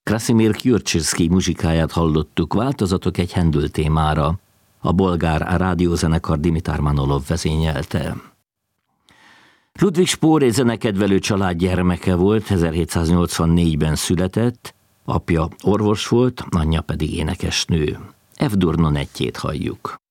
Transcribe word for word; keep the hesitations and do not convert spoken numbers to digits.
Krasimir Gyurcsizszkij muzsikáját hallottuk, változatok egy Händel témára. A bolgár rádiózenekar Dimitar Manolov vezényelte. Ludwig Spohr egy zenekedvelő család gyermeke volt, ezerhétszáznyolcvannégyben született, apja orvos volt, anyja pedig énekesnő. F. Dur Nonettjét halljuk.